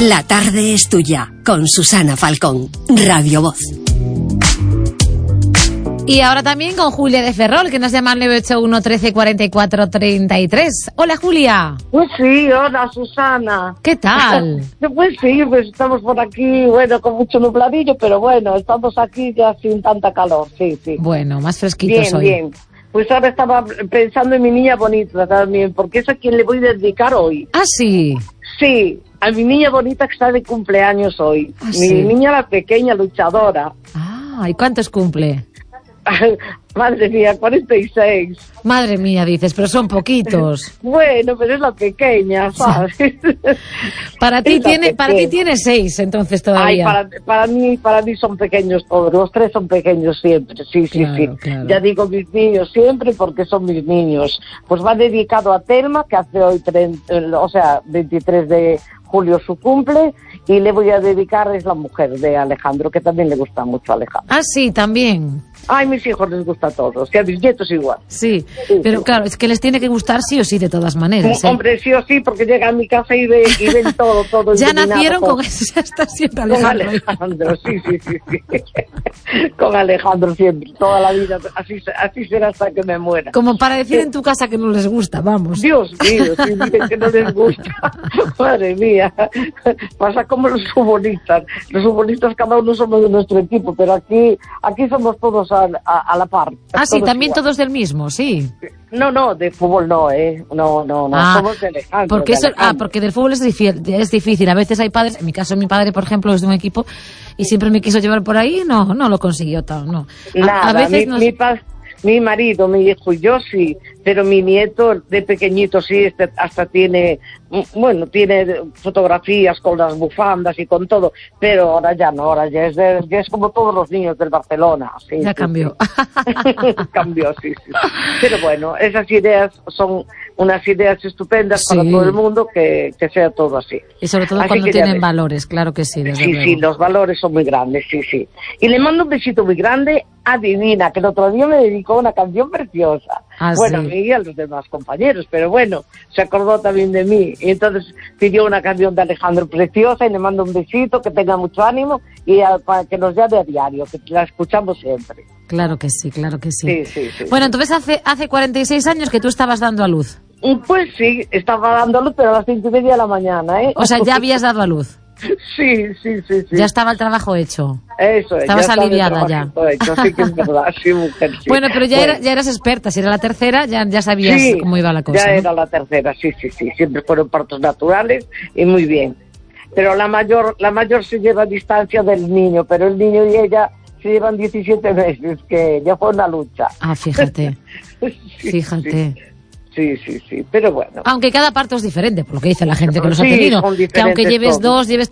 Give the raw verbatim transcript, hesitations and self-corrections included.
La tarde es tuya, con Susana Falcón, Radio Voz. Y ahora también con Julia de Ferrol, que nos llama al nueve ocho uno, trece, cuarenta y cuatro, treinta y tres. Hola, Julia. Pues sí, hola, Susana. ¿Qué tal? Pues sí, pues estamos por aquí, bueno, con mucho nubladillo, pero bueno, estamos aquí ya sin tanta calor, sí, sí. Bueno, más fresquitos bien, hoy. Bien, bien. Pues ahora estaba pensando en mi niña bonita también, porque es a quien le voy a dedicar hoy. Ah, sí. Sí, a mi niña bonita que está de cumpleaños hoy. Ah, mi sí. niña, la pequeña luchadora. Ah, ¿y cuántos cumple? Madre mía, cuarenta y seis. Madre mía, dices, pero son poquitos. Bueno, pero es la pequeña, ¿sabes? Para ti Es la tiene, para ti pequeña. tiene seis, entonces Ay, todavía. para, para mí, para mí son pequeños todos, los tres son pequeños siempre, sí, sí, Claro, sí. claro. Ya digo mis niños siempre porque son mis niños. Pues va dedicado a Telma, que hace hoy, treinta, o sea, veintitrés de julio su cumple, y le voy a dedicar, es la mujer de Alejandro, que también le gusta mucho a Alejandro. Ah, sí, también. Ay, mis hijos les gusta a todos, que a mis nietos igual. Sí, Sí, pero sí. claro, es que les tiene que gustar sí o sí de todas maneras. ¿eh? Hombre, sí o sí, porque llegan a mi casa y, ve, y ven todo, todo Ya iluminado, nacieron todo. con eso, ya está siempre Con Alejandro. Alejandro, sí, sí, sí, sí. Con Alejandro siempre, toda la vida, así, así será hasta que me muera. Como para decir en tu casa que no les gusta, vamos. Dios mío, si dicen que no les gusta, madre mía, pasa como los futbolistas, los futbolistas cada uno somos de nuestro equipo, pero aquí, aquí somos todos a, a, a la par. Ah, sí, todos también igual. todos del mismo, sí. No, no, de fútbol no, eh, no, no, no, Ah, somos de Alejandro. porque de eso, ah, Alejandro. porque del fútbol es difícil, es difícil. A veces hay padres, en mi caso mi padre, por ejemplo, es de un equipo y siempre me quiso llevar por ahí, no, no lo consiguió tal, no. A, Nada, a veces mi, nos... mi, pa- mi marido, mi hijo y yo sí, pero mi nieto de pequeñito sí, este hasta tiene, mm, bueno, tiene fotografías con las bufandas y con todo, pero ahora ya no, ahora ya es, de- ya es como todos los niños del Barcelona. Sí, Ya sí, cambió. sí. Cambió, sí, sí. Pero bueno, esas ideas son unas ideas estupendas Sí. para todo el mundo, que, que sea todo así. Y sobre todo Así cuando que ya tienen ves. valores, claro que sí, desde Sí, luego. sí, los valores son muy grandes, sí, sí. Y le mando un besito muy grande a Divina, que el otro día me dedicó una canción preciosa. Ah, bueno, sí. a mí y a los demás compañeros, pero bueno, se acordó también de mí. Y entonces pidió una canción de Alejandro preciosa y le mando un besito, que tenga mucho ánimo y a- para que nos llame a diario, que la escuchamos siempre. Claro que sí, claro que sí. Sí, sí, sí. Bueno, entonces hace, hace cuarenta y seis años que tú estabas dando a luz. Pues sí, estaba dando luz, pero a las cinco y media de la mañana, ¿eh? O sea, ya habías dado a luz. Sí, sí, sí, sí. Ya estaba el trabajo hecho. Eso es. Estabas ya estaba el aliviada ya. trabajito hecho, sí que es verdad, sí, mujer, sí. Bueno, pero ya, Bueno. era, ya eras experta. Si era la tercera, ya, ya sabías Sí, cómo iba la cosa. ya ¿no? era la tercera, sí, sí, sí. Siempre fueron partos naturales y muy bien. Pero la mayor, la mayor se lleva a distancia del niño, pero el niño y ella se llevan diecisiete meses, que ya fue una lucha. Ah, fíjate, Sí, fíjate. Sí, sí, sí, pero bueno. Aunque cada parto es diferente, por lo que dice la gente que los Sí, ha tenido. son Que aunque diferentes lleves todos. dos, lleves